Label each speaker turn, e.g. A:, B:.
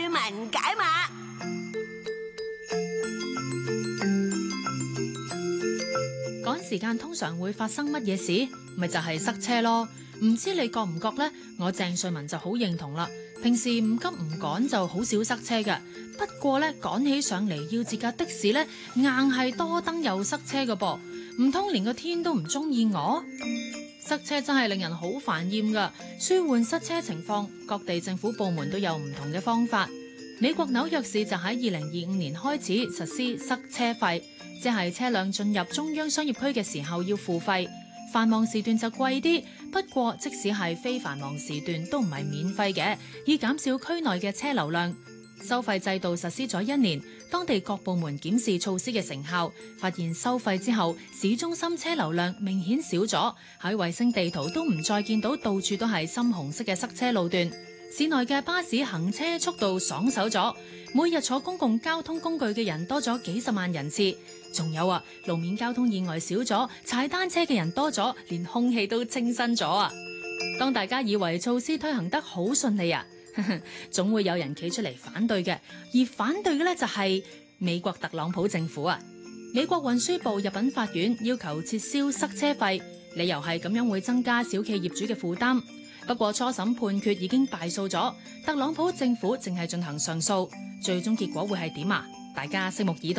A: 民解碼。
B: 趕時間通常會發生乜嘢事？咪就係塞車咯。唔知你覺唔覺呢？我鄭瑞文就好認同啦。平時唔急唔趕就好少塞車嘅，不過呢，趕起上嚟要截架的士呢，硬係多燈又塞車嘅噃。唔通連個天都唔中意我？塞車真係令人好煩厭噶。舒緩塞車情況，各地政府部門都有唔同嘅方法。美國紐約市就喺2025年開始實施塞車費，即係車輛進入中央商業區嘅時候要付費，繁忙時段就貴啲。不過即使係非繁忙時段都唔係免費嘅，以減少區內嘅車流量。收費制度實施咗1年，當地各部門檢視措施嘅成效，發現收費之後，市中心車流量明顯少咗，喺衛星地圖都唔再見到到處都係深紅色嘅塞車路段。市內嘅巴士行車速度爽手咗，每日坐公共交通工具嘅人多咗幾十萬人次。仲有啊，路面交通意外少咗，踩單車嘅人多咗，連空氣都清新咗啊！當大家以為措施推行得好順利啊，總會有人企出嚟反對嘅，而反對嘅呢，就係美國特朗普政府啊！美國運輸部入稟法院要求撤銷塞車費，理由係咁樣會增加小企業主嘅負擔。不過初審判決已經敗訴咗，特朗普政府正係進行上訴，最終結果會係點啊？大家拭目以待。